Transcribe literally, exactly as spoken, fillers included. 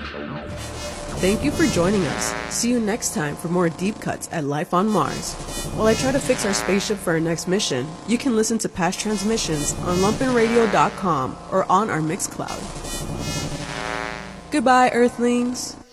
Thank you for joining us. See you next time for more deep cuts at Life on Mars. While I try to fix our spaceship for our next mission, you can listen to past transmissions on lumpen radio dot com or on our Mixcloud. Goodbye, Earthlings.